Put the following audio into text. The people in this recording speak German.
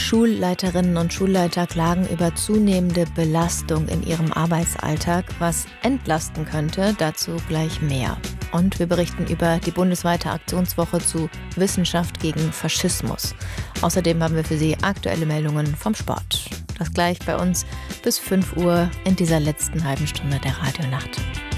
Schulleiterinnen und Schulleiter klagen über zunehmende Belastung in ihrem Arbeitsalltag, was entlasten könnte. Dazu gleich mehr. Und wir berichten über die bundesweite Aktionswoche zu Wissenschaft gegen Faschismus. Außerdem haben wir für Sie aktuelle Meldungen vom Sport. Das gleich bei uns bis 5 Uhr in dieser letzten halben Stunde der Radionacht.